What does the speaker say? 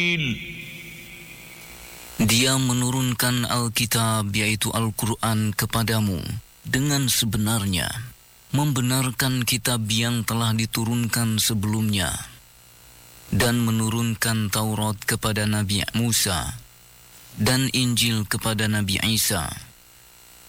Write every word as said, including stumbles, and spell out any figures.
Dia menurunkan Alkitab yaitu Al-Quran kepadamu dengan sebenarnya, membenarkan kitab yang telah diturunkan sebelumnya, dan menurunkan Taurat kepada Nabi Musa dan Injil kepada Nabi Isa.